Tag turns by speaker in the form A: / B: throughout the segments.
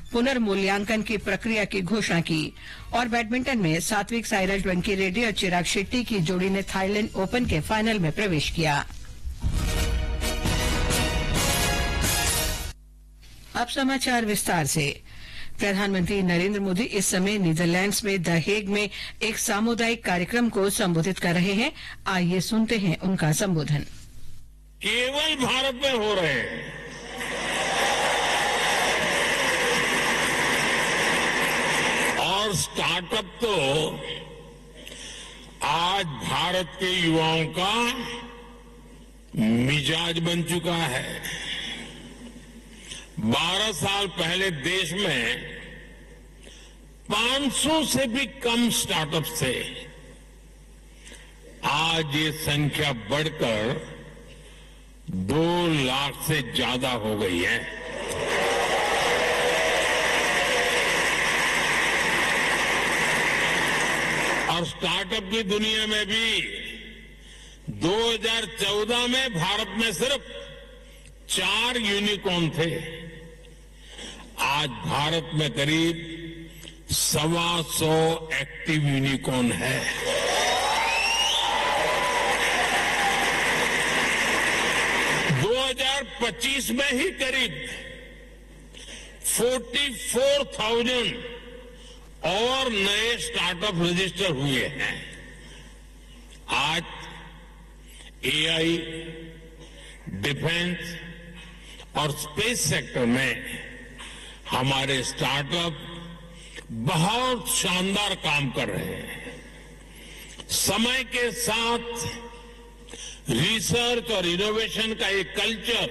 A: पुनर्मूल्यांकन की प्रक्रिया की घोषणा की। और बैडमिंटन में सात्विक साईराज वेंकी रेड्डी और चिराग शेट्टी की जोड़ी ने थाईलैंड ओपन के फाइनल में प्रवेश किया। अब समाचार विस्तार से। प्रधानमंत्री नरेंद्र मोदी इस समय नीदरलैंड्स में द हेग में एक सामुदायिक कार्यक्रम को संबोधित कर रहे हैं। आइए सुनते हैं उनका संबोधन।
B: केवल भारत में हो रहे हैं। और स्टार्टअप तो आज भारत के युवाओं का मिजाज बन चुका है। 12 साल पहले देश में 500 से भी कम स्टार्टअप थे। आज ये संख्या बढ़कर 2 लाख से ज्यादा हो गई है। और स्टार्टअप की दुनिया में भी 2014 में भारत में सिर्फ 4 यूनिकॉर्न थे। आज भारत में करीब 125 एक्टिव यूनिकॉर्न है। पच्चीस में ही करीब 44,000 और नए स्टार्टअप रजिस्टर हुए हैं। आज एआई, डिफेंस और स्पेस सेक्टर में हमारे स्टार्टअप बहुत शानदार काम कर रहे हैं। समय के साथ रिसर्च और इनोवेशन का एक कल्चर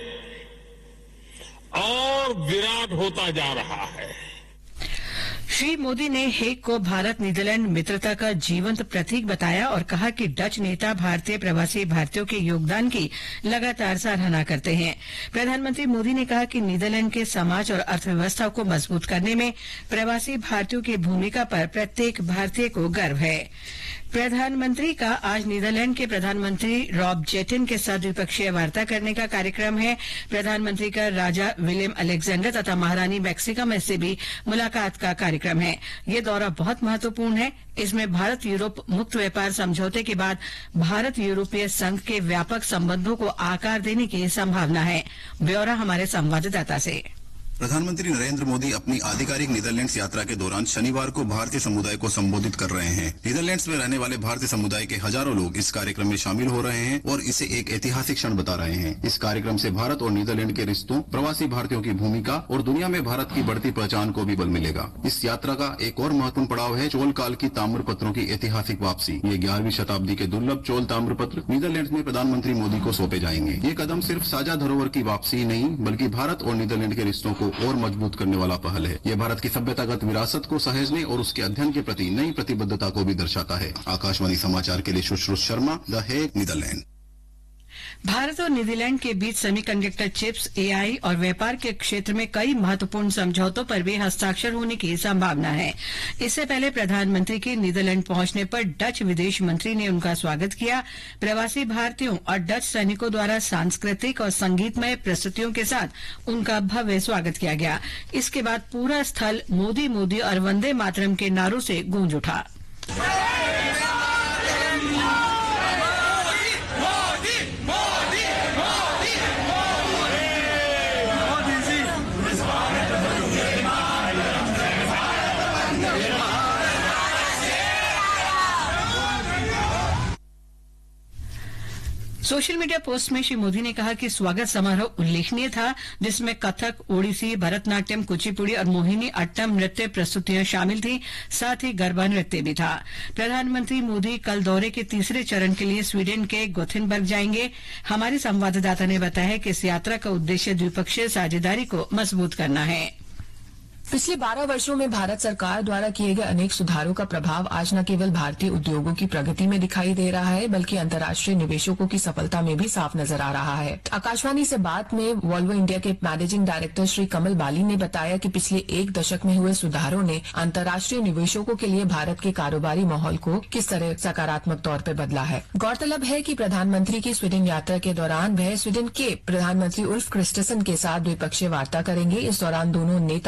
B: और विराट होता जा रहा है।
A: श्री मोदी ने हेग को भारत नीदरलैंड मित्रता का जीवंत प्रतीक बताया और कहा कि डच नेता भारतीय प्रवासी भारतीयों के योगदान की लगातार सराहना करते हैं। प्रधानमंत्री मोदी ने कहा कि नीदरलैंड के समाज और अर्थव्यवस्था को मजबूत करने में प्रवासी भारतीयों की भूमिका पर प्रत्येक भारतीय को गर्व है। प्रधानमंत्री का आज नीदरलैंड के प्रधानमंत्री रॉब जेटन के साथ द्विपक्षीय वार्ता करने का कार्यक्रम है। प्रधानमंत्री का राजा विलियम अलेक्जेंडर तथा महारानी मैक्सिका में से भी मुलाकात का कार्यक्रम है। ये दौरा बहुत महत्वपूर्ण है। इसमें भारत यूरोप मुक्त व्यापार समझौते के बाद भारत यूरोपीय संघ के व्यापक संबंधों को आकार देने की संभावना है। ब्यौरा हमारे संवाददाता से।
C: प्रधानमंत्री नरेंद्र मोदी अपनी आधिकारिक नीदरलैंड्स यात्रा के दौरान शनिवार को भारतीय समुदाय को संबोधित कर रहे हैं। नीदरलैंड्स में रहने वाले भारतीय समुदाय के हजारों लोग इस कार्यक्रम में शामिल हो रहे हैं और इसे एक ऐतिहासिक क्षण बता रहे हैं। इस कार्यक्रम से भारत और नीदरलैंड के रिश्तों, प्रवासी भारतीयों की भूमिका और दुनिया में भारत की बढ़ती पहचान को भी बल मिलेगा। इस यात्रा का एक और महत्वपूर्ण पड़ाव है चोल काल की ताम्रपत्रों की ऐतिहासिक वापसी। ये 11वीं शताब्दी के दुर्लभ चोल ताम्रपत्र नीदरलैंड्स में प्रधानमंत्री मोदी को सौंपे जाएंगे। ये कदम सिर्फ साझा धरोहर की वापसी नहीं बल्कि भारत और नीदरलैंड के रिश्तों को और मजबूत करने वाला पहल है। यह भारत की सभ्यतागत विरासत को सहेजने और उसके अध्ययन के प्रति नई प्रतिबद्धता को भी दर्शाता है। आकाशवाणी समाचार के लिए Sushruta Sharma, the Hague, Netherlands.
A: Bharat और नीदरलैंड के बीच सेमीकंडक्टर चिप्स, एआई और व्यापार के क्षेत्र में कई महत्वपूर्ण समझौतों पर भी हस्ताक्षर होने की संभावना है। इससे पहले प्रधानमंत्री के नीदरलैंड पहुंचने पर डच विदेश मंत्री ने उनका स्वागत किया। प्रवासी भारतीयों और डच सैनिकों द्वारा सांस्कृतिक और संगीतमय प्रस्तुतियों के साथ उनका भव्य स्वागत किया गया। इसके बाद पूरा स्थल मोदी मोदी और वंदे मातरम के नारों से गूंज उठा। सोशल मीडिया पोस्ट में श्री मोदी ने कहा कि स्वागत समारोह उल्लेखनीय था, जिसमें कथक, ओडिसी, भरतनाट्यम, कुचिपुड़ी और मोहिनी अट्टम नृत्य प्रस्तुतियां शामिल थी। साथ ही गरबा नृत्य भी था। प्रधानमंत्री मोदी कल दौरे के तीसरे चरण के लिए स्वीडन के गोथेनबर्ग जाएंगे। हमारे संवाददाता ने बताया है कि इस यात्रा का उद्देश्य द्विपक्षीय साझेदारी को मजबूत करना है।
D: पिछले 12 वर्षों में भारत सरकार द्वारा किए गए अनेक सुधारों का प्रभाव आज न केवल भारतीय उद्योगों की प्रगति में दिखाई दे रहा है बल्कि अंतर्राष्ट्रीय निवेशकों की सफलता में भी साफ नजर आ रहा है। आकाशवाणी से बात में वॉल्वो इंडिया के मैनेजिंग डायरेक्टर श्री कमल बाली ने बताया कि पिछले 1 दशक में हुए सुधारों ने अंतर्राष्ट्रीय निवेशकों के लिए भारत के कारोबारी माहौल को किस तरह सकारात्मक तौर पर बदला है। गौरतलब है कि प्रधानमंत्री की स्वीडन यात्रा के दौरान वह स्वीडन के प्रधानमंत्री उल्फ क्रिस्टसन के साथ द्विपक्षीय वार्ता करेंगे। इस दौरान दोनों नेता भारत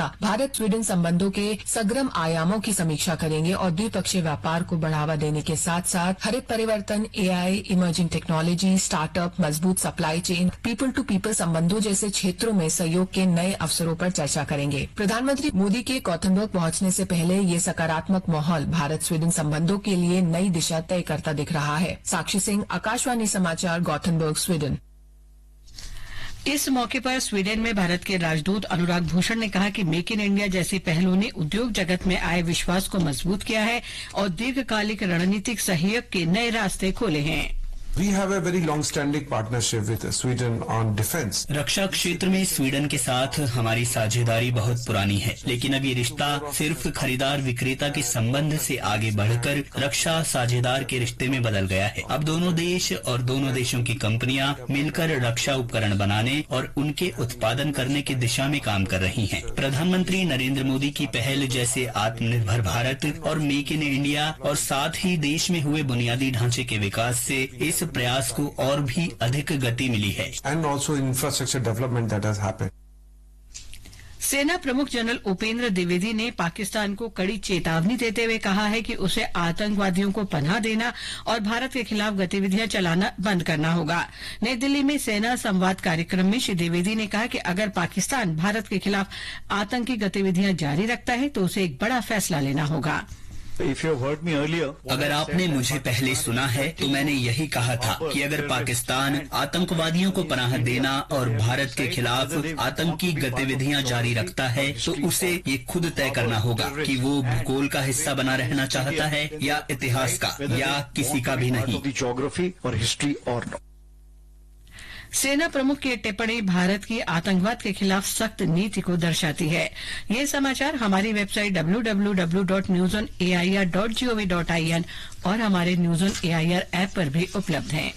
D: भारत स्वीडन संबंधों के सग्रम आयामों की समीक्षा करेंगे और द्विपक्षीय व्यापार को बढ़ावा देने के साथ साथ हरित परिवर्तन, AI, इमर्जिंग टेक्नोलॉजी, स्टार्टअप, मजबूत supply chain, people to people संबंधों जैसे क्षेत्रों में सहयोग के नए अवसरों पर चर्चा करेंगे। प्रधानमंत्री मोदी के गॉथेनबर्ग पहुंचने से पहले ये सकारात्मक माहौल भारत स्वीडन संबंधों के लिए नई दिशा तय करता दिख रहा है। साक्षी सिंह, आकाशवाणी समाचार, गॉथेनबर्ग, स्वीडन।
A: इस मौके पर स्वीडन में भारत के राजदूत अनुराग भूषण ने कहा कि मेक इन इंडिया जैसी पहलों ने उद्योग जगत में आए विश्वास को मजबूत किया है और दीर्घकालिक रणनीतिक सहयोग के नए रास्ते खोले हैं।
E: We have a very long-standing partnership with Sweden on defense.
F: रक्षा क्षेत्र में स्वीडन के साथ हमारी साझेदारी बहुत पुरानी है, लेकिन अब ये रिश्ता सिर्फ खरीदार विक्रेता के संबंध से आगे बढ़कर रक्षा साझेदार के रिश्ते में बदल गया है। अब दोनों देश और दोनों देशों की कंपनियां मिलकर रक्षा उपकरण बनाने और उनके उत्पादन करने की दिशा में काम कर रही हैं। प्रधानमंत्री नरेंद्र मोदी की पहल जैसे आत्मनिर्भर भारत और मेक इन इंडिया और साथ ही देश में हुए बुनियादी ढांचे के विकास से इस प्रयास को और भी अधिक गति मिली है।
E: And also infrastructure development that has happened.
A: सेना प्रमुख जनरल उपेंद्र द्विवेदी ने पाकिस्तान को कड़ी चेतावनी देते हुए कहा है कि उसे आतंकवादियों को पनाह देना और भारत के खिलाफ गतिविधियां चलाना बंद करना होगा। नई दिल्ली में सेना संवाद कार्यक्रम में श्री द्विवेदी ने कहा कि अगर पाकिस्तान भारत के खिलाफ आतंकी गतिविधियां जारी रखता है तो उसे एक बड़ा फैसला लेना होगा।
F: अगर आपने मुझे पहले सुना है तो मैंने यही कहा था कि अगर पाकिस्तान आतंकवादियों को पनाह देना और भारत के खिलाफ आतंकी गतिविधियां जारी रखता है तो उसे ये खुद तय करना होगा कि वो भूगोल का हिस्सा बना रहना चाहता है या इतिहास का या किसी का भी नहीं।
A: सेना प्रमुख की टिप्पणी भारत की आतंकवाद के खिलाफ सख्त नीति को दर्शाती है। ये समाचार हमारी वेबसाइट www.newsonair.gov.in और हमारे न्यूज ऑन एआईआर ऐप पर भी उपलब्ध हैं।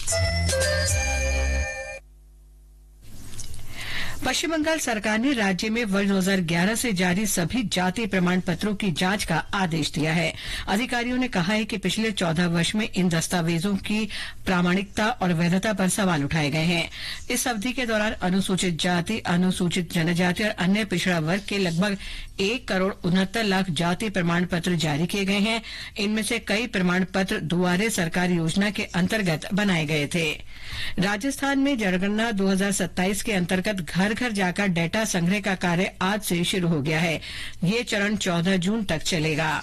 A: पश्चिम बंगाल सरकार ने राज्य में वर्ष 2011 से जारी सभी जाति प्रमाण पत्रों की जांच का आदेश दिया है। अधिकारियों ने कहा है कि पिछले 14 वर्ष में इन दस्तावेजों की प्रामाणिकता और वैधता पर सवाल उठाए गए हैं। इस अवधि के दौरान अनुसूचित जाति, अनुसूचित जनजाति और अन्य पिछड़ा वर्ग के लगभग 1,69,00,000 जाति प्रमाण पत्र जारी किए गए हैं। इनमें से कई प्रमाण पत्र दुआरे सरकार योजना के अंतर्गत बनाए गए थे। राजस्थान में जनगणना 2027 के अंतर्गत घर घर जाकर डेटा संग्रह का कार्य आज से शुरू हो गया है। ये चरण 14 जून तक चलेगा।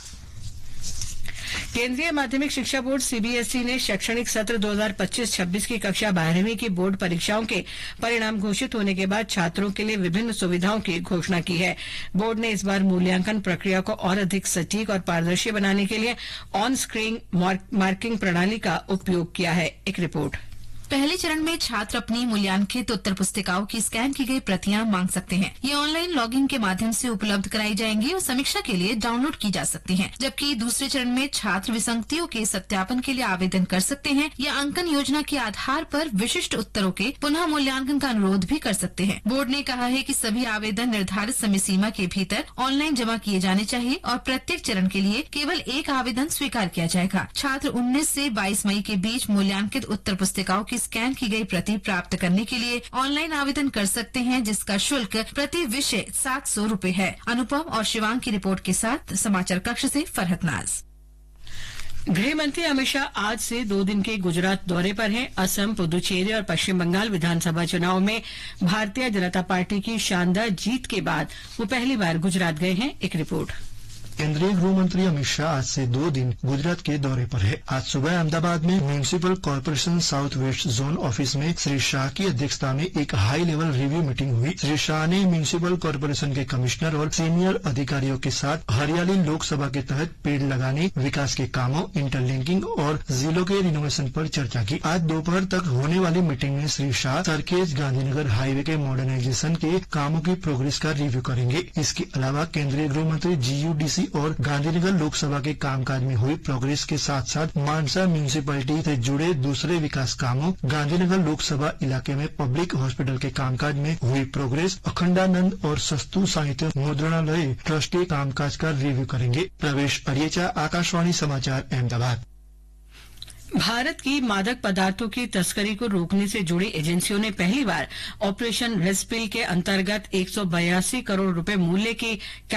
A: केंद्रीय माध्यमिक शिक्षा बोर्ड सीबीएसई ने शैक्षणिक सत्र 2025-26 की कक्षा 12वीं की बोर्ड परीक्षाओं के परिणाम घोषित होने के बाद छात्रों के लिए विभिन्न सुविधाओं की घोषणा की है। बोर्ड ने इस बार मूल्यांकन प्रक्रिया को और अधिक सटीक और पारदर्शी बनाने के लिए ऑन स्क्रीन मार्किंग प्रणाली का उपयोग किया है। एक रिपोर्ट।
G: पहले चरण में छात्र अपनी मूल्यांकित उत्तर पुस्तिकाओं की स्कैन की गई प्रतियां मांग सकते हैं। ये ऑनलाइन लॉगिंग के माध्यम से उपलब्ध कराई जाएंगी और समीक्षा के लिए डाउनलोड की जा सकती हैं। जबकि दूसरे चरण में छात्र विसंगतियों के सत्यापन के लिए आवेदन कर सकते हैं या अंकन योजना के आधार पर विशिष्ट उत्तरों के पुनः मूल्यांकन का अनुरोध भी कर सकते हैं। बोर्ड ने कहा है कि सभी आवेदन निर्धारित समय सीमा के भीतर ऑनलाइन जमा किए जाने चाहिए और प्रत्येक चरण के लिए केवल एक आवेदन स्वीकार किया जाएगा। छात्र 19 से 22 मई के बीच मूल्यांकित उत्तर पुस्तिकाओं की स्कैन की गई प्रति प्राप्त करने के लिए ऑनलाइन आवेदन कर सकते हैं, जिसका शुल्क प्रति विषय 700 रुपए है। अनुपम और शिवांग की रिपोर्ट के साथ समाचार कक्ष से फरहत नाज।
A: गृह मंत्री अमित शाह आज से 2 दिन के गुजरात दौरे पर हैं। असम, पुदुचेरी और पश्चिम बंगाल विधानसभा चुनाव में भारतीय जनता पार्टी की शानदार जीत के बाद वो पहली बार गुजरात गए हैं। एक रिपोर्ट।
H: केंद्रीय गृह मंत्री अमित शाह आज से 2 दिन गुजरात के दौरे पर है। आज सुबह अहमदाबाद में municipal corporation south west zone office में श्री शाह की अध्यक्षता में एक हाई लेवल रिव्यू मीटिंग हुई। श्री शाह ने म्यूनिसिपल कॉर्पोरेशन के कमिश्नर और सीनियर अधिकारियों के साथ हरियाली लोकसभा के तहत पेड़ लगाने, विकास के कामों, इंटरलिंकिंग और जिलों के रिनोवेशन पर चर्चा की। आज दोपहर तक होने वाली मीटिंग में श्री शाह सरखेज गांधीनगर हाईवे के मॉडर्नाइजेशन के कामों की प्रोग्रेस का रिव्यू करेंगे। इसके अलावा केंद्रीय गृह मंत्री GUDC और गांधीनगर लोकसभा के कामकाज में हुई प्रोग्रेस के साथ साथ मानसा म्यूनिसिपैलिटी से जुड़े दूसरे विकास कामों, गांधीनगर लोकसभा इलाके में पब्लिक हॉस्पिटल के कामकाज में हुई प्रोग्रेस, अखंडानंद और सस्तु साहित्य मुद्रणालय ट्रस्ट के कामकाज का रिव्यू करेंगे। प्रवेश अरियचा, आकाशवाणी समाचार, अहमदाबाद।
A: भारत की मादक पदार्थों की तस्करी को रोकने से जुड़ी एजेंसियों ने पहली बार ऑपरेशन रेड पिल के अंतर्गत 182 करोड़ रुपए मूल्य की